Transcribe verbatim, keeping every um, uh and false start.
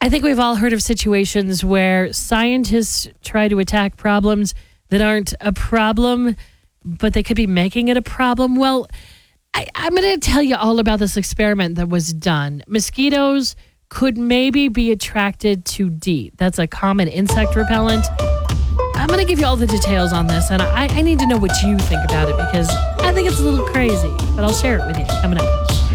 I think we've all heard of situations where scientists try to attack problems that aren't a problem, but they could be making it a problem. Well, I, I'm going to tell you all about this experiment that was done. Mosquitoes could maybe be attracted to DEET. That's a common insect repellent. I'm going to give you all the details on this, and I, I need to know what you think about it because I think it's a little crazy, but I'll share it with you coming up.